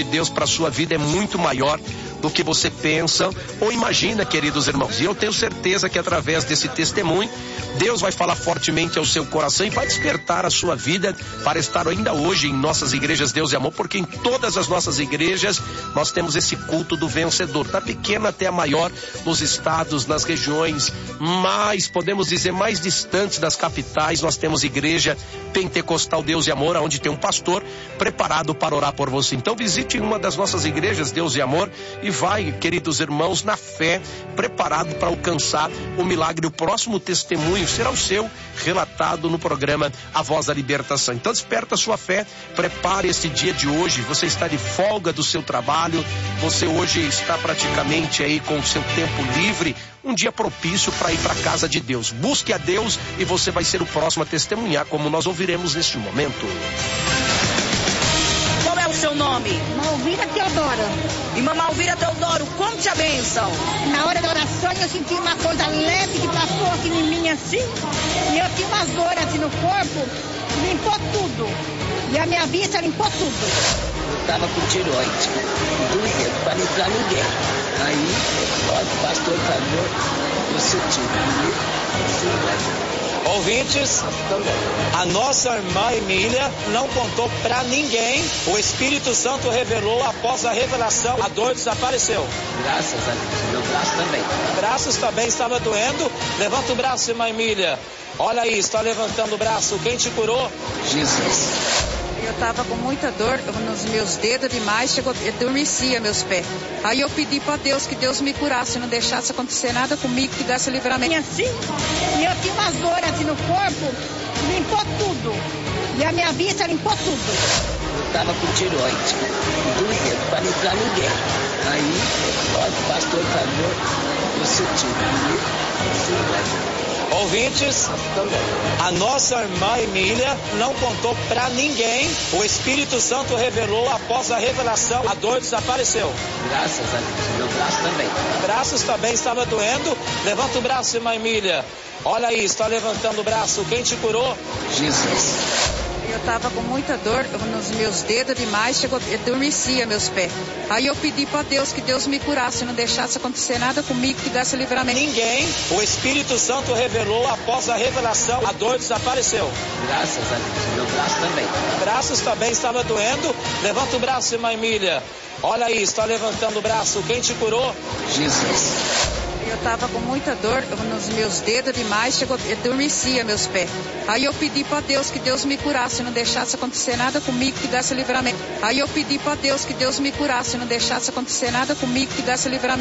Deus para a sua vida é muito maior do que você pensa ou imagina, queridos irmãos. E eu tenho certeza que através desse testemunho, Deus vai falar fortemente ao seu coração e vai despertar a sua vida para estar ainda hoje em nossas igrejas Deus e Amor, porque em todas as nossas igrejas nós temos esse culto do vencedor, da pequena até a maior, nos estados, nas regiões mais, podemos dizer, mais distantes das capitais. Nós temos igreja pentecostal Deus e Amor, onde tem um pastor preparado para orar por você. Então visite uma das nossas igrejas Deus e Amor e vai, queridos irmãos, na fé, preparado para alcançar o milagre. O próximo testemunho será o seu, relatado no programa A Voz da Libertação. Então desperta a sua fé, prepare esse dia de hoje. Você está de folga do seu trabalho, você hoje está praticamente aí com o seu tempo livre, um dia propício para ir para a casa de Deus. Busque a Deus e você vai ser o próximo a testemunhar, como nós ouviremos neste momento. Qual é o seu nome? Malvira Teodoro. Irmã Malvira Teodoro, conte a bênção. Na hora da oração eu senti uma coisa leve que passou aqui em mim assim, e eu tinha umas dores assim no corpo, limpou tudo. E a minha vista limpou tudo. Eu estava com tireoide, doía, para entrar ninguém. Aí, o pastor falou, você Ouvintes, a nossa irmã Emília não contou pra ninguém. O Espírito Santo revelou, após a revelação, a dor desapareceu. Graças a Deus, meu braço também. Braços também estava doendo. Levanta o braço, irmã Emília. Olha aí, está levantando o braço. Quem te curou? Jesus. Eu estava com muita dor nos meus dedos demais, adormecia meus pés. Aí eu pedi para Deus que Deus me curasse, não deixasse acontecer nada comigo, que desse livramento. E assim, e eu tinha umas dores assim no corpo, limpou tudo. E a minha vista limpou tudo. Eu estava com tireoide, doía, para entrar ninguém. Aí, o pastor falou, você Ouvintes, a nossa irmã Emília não contou pra ninguém. O Espírito Santo revelou, após a revelação, a dor desapareceu. Graças a Deus, meu braço também. Braços também estava doendo. Levanta o braço, irmã Emília. Olha aí, está levantando o braço. Quem te curou? Jesus. Eu estava com muita dor nos meus dedos demais, adormecia meus pés. Aí eu pedi para Deus que Deus me curasse, não deixasse acontecer nada comigo, que desse livramento. Ninguém. O Espírito Santo revelou, após a revelação, a dor desapareceu. Graças a Deus, meu braço também. Braços também estava doendo. Levanta o braço, irmã Emília. Olha aí, está levantando o braço. Quem te curou? Jesus. Eu estava com muita dor nos meus dedos demais, adormecia meus pés. Aí eu pedi para Deus que Deus me curasse, não deixasse acontecer nada comigo, que desse livramento. Aí eu pedi para Deus que Deus me curasse, não deixasse acontecer nada comigo, que desse livramento.